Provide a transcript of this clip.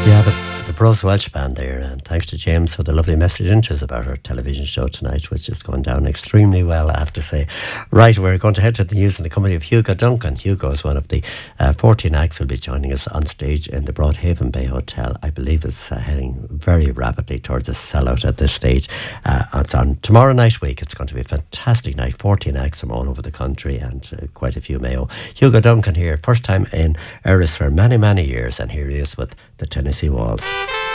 Yeah, the Bros Welsh Band there, and thanks to James for the lovely message into us about our television show tonight, which is going down extremely well, I have to say. Right, we're going to head to the news in the company of Hugo Duncan. Hugo is one of the 14 acts who will be joining us on stage in the Broadhaven Bay Hotel. I believe it's heading very rapidly towards a sellout at this stage. It's on tomorrow night week. It's going to be a fantastic night. 14 acts from all over the country and quite a few Mayo. Hugo Duncan here, first time in Erris for many, many years, and here he is with the Tennessee Waltz.